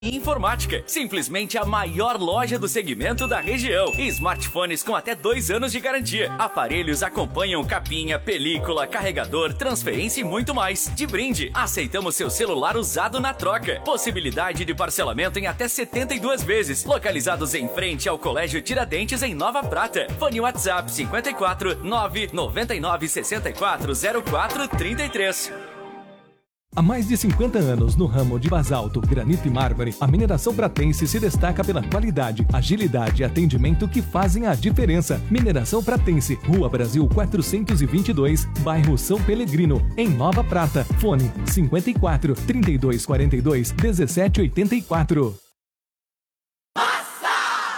Informática, simplesmente a maior loja do segmento da região. Smartphones com até 2 anos de garantia. Aparelhos acompanham capinha, película, carregador, transferência e muito mais. De brinde, aceitamos seu celular usado na troca. Possibilidade de parcelamento em até 72 vezes. Localizados em frente ao Colégio Tiradentes, em Nova Prata. Fone WhatsApp 54 999 64 04 33. Há mais de 50 anos no ramo de basalto, granito e mármore, a mineração pratense se destaca pela qualidade, agilidade e atendimento que fazem a diferença. Mineração Pratense, Rua Brasil 422, bairro São Pelegrino, em Nova Prata. Fone 54 3242 1784. Massa!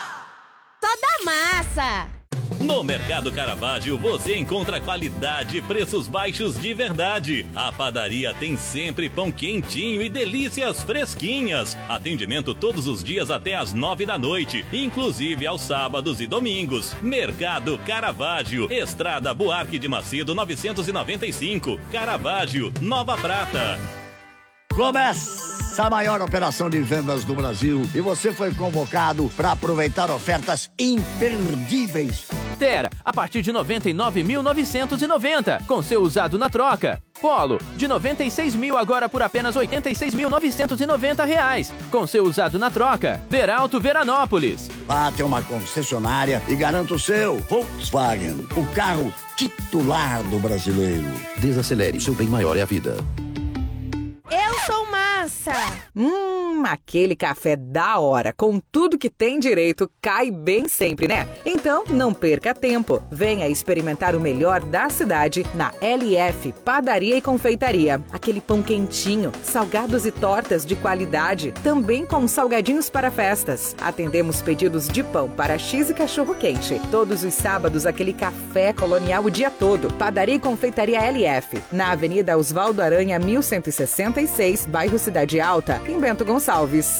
Toda massa! No Mercado Caravaggio você encontra qualidade e preços baixos de verdade. A padaria tem sempre pão quentinho e delícias fresquinhas. Atendimento todos os dias até às 9 da noite, inclusive aos sábados e domingos. Mercado Caravaggio, Estrada Buarque de Macedo 995, Caravaggio, Nova Prata. Começa a maior operação de vendas do Brasil e você foi convocado para aproveitar ofertas imperdíveis. Terra, a partir de R$ 99.990, com seu usado na troca. Polo, de R$ 96.000 agora por apenas R$ 86.990, com seu usado na troca. Veralto Veranópolis. Vá até uma concessionária e garanta o seu Volkswagen, o carro titular do brasileiro. Desacelere, seu bem maior é a vida. Eu sou massa! Aquele café da hora, com tudo que tem direito, cai bem sempre, né? Então, não perca tempo. Venha experimentar o melhor da cidade na LF Padaria e Confeitaria. Aquele pão quentinho, salgados e tortas de qualidade, também com salgadinhos para festas. Atendemos pedidos de pão para X e cachorro quente. Todos os sábados, aquele café colonial o dia todo. Padaria e Confeitaria LF, na Avenida Osvaldo Aranha, 1166, bairro Cidade Alta, em Bento Gonçalves.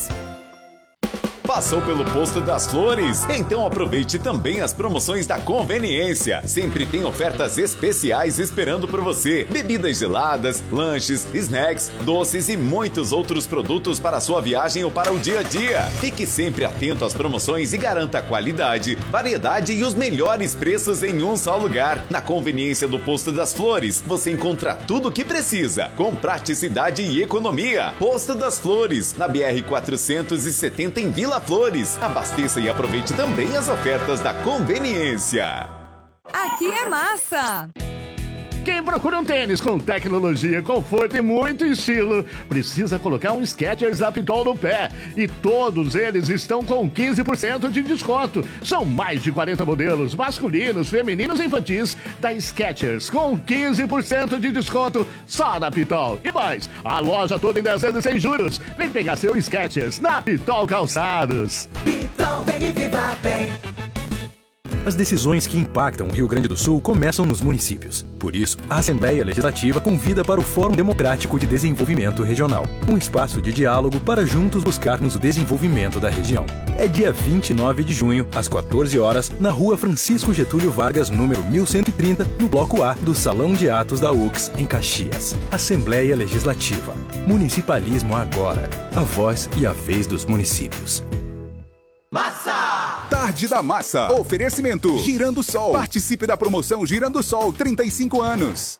Passou pelo Posto das Flores? Então aproveite também as promoções da conveniência. Sempre tem ofertas especiais esperando por você. Bebidas geladas, lanches, snacks, doces e muitos outros produtos para a sua viagem ou para o dia a dia. Fique sempre atento às promoções e garanta qualidade, variedade e os melhores preços em um só lugar. Na conveniência do Posto das Flores, você encontra tudo o que precisa, com praticidade e economia. Posto das Flores, na BR-470 em Vila Flores. Abasteça e aproveite também as ofertas da conveniência. Aqui é massa! Quem procura um tênis com tecnologia, conforto e muito estilo, precisa colocar um Skechers Apitol no pé. E todos eles estão com 15% de desconto. São mais de 40 modelos masculinos, femininos e infantis da Skechers, com 15% de desconto só na Pitol. E mais, a loja toda em 10 vezes sem juros. Vem pegar seu Skechers na Pitol Calçados. Pitol, vem e viva bem. As decisões que impactam o Rio Grande do Sul começam nos municípios. Por isso, a Assembleia Legislativa convida para o Fórum Democrático de Desenvolvimento Regional, um espaço de diálogo para juntos buscarmos o desenvolvimento da região. É dia 29 de junho, às 14 horas, na Rua Francisco Getúlio Vargas, número 1130, no Bloco A do Salão de Atos da UX, em Caxias. Assembleia Legislativa. Municipalismo agora. A voz e a vez dos municípios. Massa! Tarde da Massa. Oferecimento Girando Sol. Participe da promoção Girando Sol 35 anos.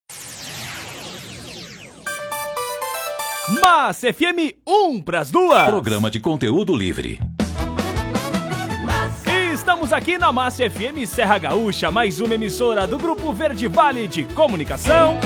Massa FM 1 pras 2. Programa de conteúdo livre. Estamos aqui na Massa FM Serra Gaúcha, mais uma emissora do Grupo Verde Vale de Comunicação.